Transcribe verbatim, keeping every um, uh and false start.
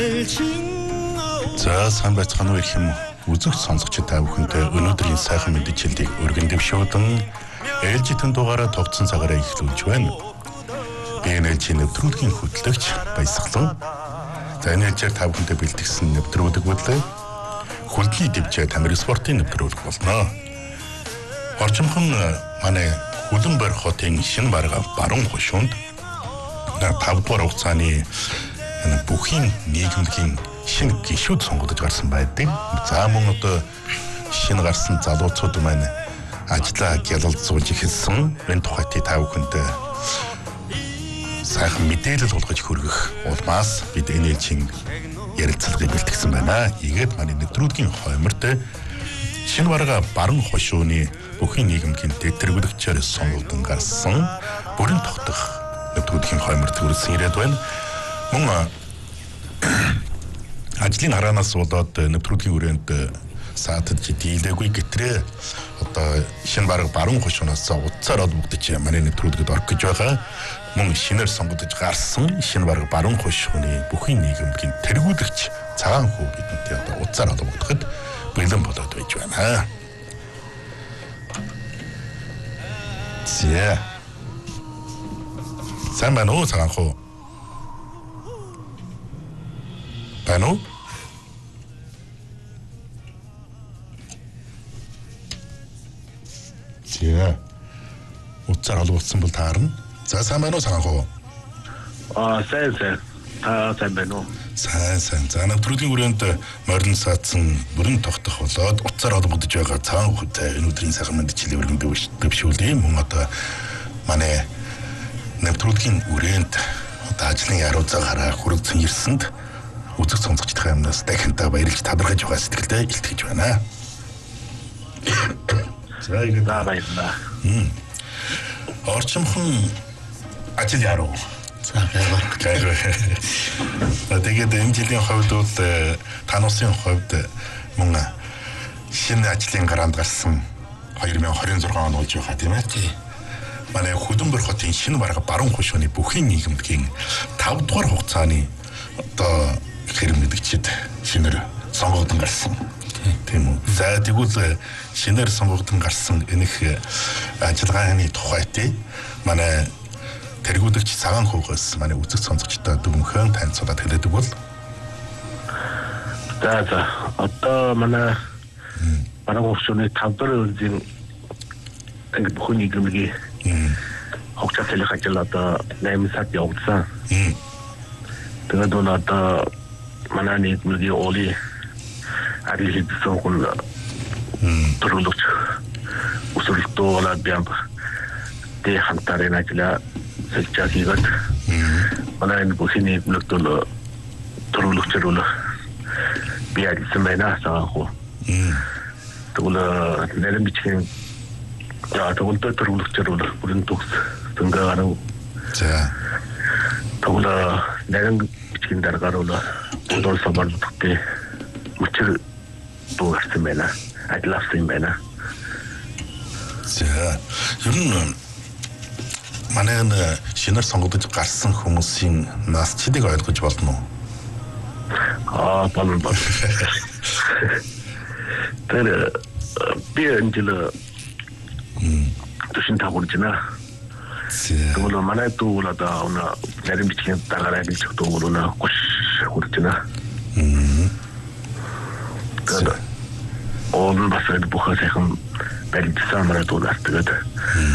За сайн байцгаана уу их юм үзэгч сонсогчид та бүхэндээ өнөөдрийн сайхан мэдээллийг өргөн дэвшүүлэн ээлжитэн дугаараа тогтсон цагаараа эхлүүлж байна. Би ээлжийн нэвтрүүлгийн хөтлөгч Баясгалан. За энэ ээлжээр та бүхэндээ бэлтгэсэн нэвтрүүлэг бол хөлний дэвжээ тамир спортын нэвтрүүлэг болно. Орчимхон манай Хүлэнбар хотын шинэ бараг баруун хошуунд тав дугаар хугацааны бүхий нийгэмлэгийн шинэ гишүүд сонгогдож гарсан байдаг. За мөн одоо шинэ гарсан залуучууд маань ажлаа гялалзуулж эхэлсэн. Энэ тухайд та бүхэнд сайхан мэдээлэл болгож хүргэх улмаас бид энэ ээлжийн ярилцлагыг бэлтгэсэн байна. Ийгээд манай нэвтрүүлгийн хойморт шинэ бараг баруун хошууны бүхий нийгэмлэгийн тэтэрвэлэгчээр сонгогдсон гарсан бүрэн тогтох нэвтрүүлгийн хойморт хүрсэн ирээд байна. Мөн ажлын хараанаас болоод нэвтрүүлгийн хүрээнд саатад дийлээгүй гэтрээ одоо шинэ бараг баруун хошуунаас утсаар олбогдож манай нэвтрүүлгэд орох гэж байгаа. Мөн шинээр сонгогдож гарсан шинэ бараг баруун хошууны бүхий нийгэмлэгийн тэргүүлэгч цагаан хүү бидэнтэй одоо утсаар олбогдоход бэлэн болоод байж байна. Зэ. Сайн байна уу цагаан хүү? Байна уу? Зэ. Утсаар олбогдсон бол таарна. За сайн байна уу цагаан хүү? Аа сайн сайн. Аа сайн байна уу? Сайн сайн. За нэвтрүүлгийн хүрээнд морин саадсан бүрэн тогтох болоод утсаар олбогдож байгаа цагаан хүүтэй энэ өдрийн сайхан мэдээлэл өргөн дэвшүүлээ. Мөн одоо манай нэвтрүүлгийн хүрээнд одоо ажлын яруу цагаараа хүрэгдсэн ирсэнд үзэг сонсогчдын амнаас дахинтаа баярлж талархаж байгаа сэтгэлдээ илтгэж байна. За ингэ баярлалаа. Орчимхон ажил яруу. За баярлалаа. Тэгээд энэ жилийн хувьд бол тануусын хувьд мөн шинэ ажлын гараанд гарсан две тысячи двадцать шесть он болж байгаа тийм ээ. Тий. Манай Хүлэнбар хотын шинэ бараг баруун хошууны бүхий нийгэмлэгийн тав дугаар хугацааны одоо хэрэгмэдэгчид шинээр сонгогдсон гарсан. Тийм үү. За тэгвэл шинээр сонгогдсон гарсан энэх ажиллагааны тухайд манай тэргүүлэгч цагаан хүүгээс манай үзэг сонсогчдод дүгнхэн танилцуулаад хэлээдэг бол. За за одоо манай баруун хошууны тав дугаар үеийн ингэ бүхий нийгэмлэгийн хугацааны ажил одоо найман сард явагдсан. Тэгээд одоо манай нийгмийн уулийн ажил хийсэн хүн төрөлөж өсөлтөөлөд бям тэ хамтарын ажила сэлчаад хийгээд манай энэ бүхий нийгмийн төрөлөгчөр бол би ажилласан байна сааху. Тэгвэл нэрэн бичгийн за тэгвэл төрөлөгчөр бол бүрэн төгс зөнгөө гарав. За тэгвэл нэрэн бичгийн дараагаар бол одоо самбарт мөчр дуурсан байна. Ажилласан байна. За ер нь манай шинээр сонгогдож гарсан хүмүүсийн нас чидийг ойлгож болно уу? Аа болно болно. Тэр би энэ жил төшин тагуулжна. Тэгвэл манай дүү одоо өнө нарийн бичгийн дараагаар ажиллаж дүү өнө гош хүрчнэ. Тэгээд он бас бүх сайхан барьсан манай дүү нарт тэгээд